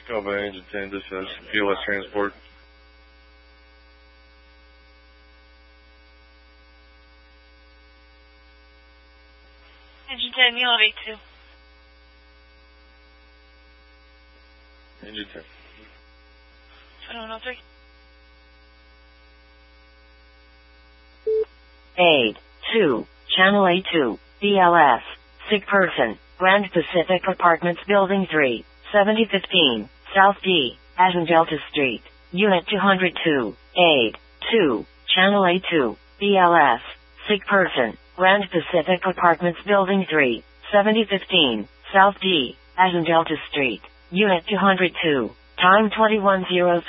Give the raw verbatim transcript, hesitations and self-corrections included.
Go by Engine ten, this is P O S transport. Engine ten, you elevate two. Engine ten. twenty-one oh three. eight, two, Channel A two, B L S, sick person, Grand Pacific Apartments Building three, seventy fifteen, South D, Atom Delta Street, Unit two hundred two, eight, two, Channel A two, B L S, sick person, Grand Pacific Apartments Building three, seventy fifteen, South D, Atom Delta Street, Unit two hundred two, time twenty-one oh three.